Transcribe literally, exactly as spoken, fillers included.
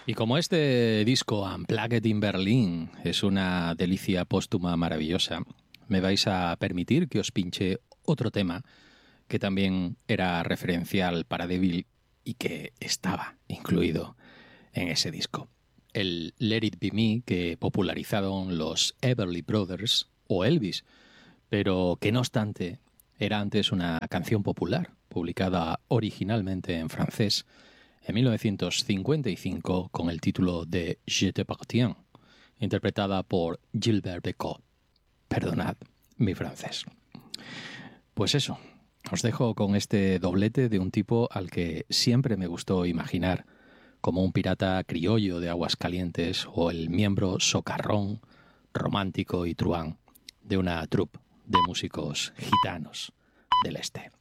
Y como este disco Unplugged in Berlin es una delicia póstuma maravillosa, me vais a permitir que os pinche otro tema que también era referencial para Devil y que estaba incluido en ese disco. El Let It Be Me que popularizaron los Everly Brothers o Elvis, pero que no obstante era antes una canción popular, publicada originalmente en francés en mil novecientos cincuenta y cinco con el título de Je t'appartiens, interpretada por Gilbert Bécaud. Perdonad mi francés. Pues eso, os dejo con este doblete de un tipo al que siempre me gustó imaginar como un pirata criollo de aguas calientes o el miembro socarrón, romántico y truán de una troupe de músicos gitanos del este.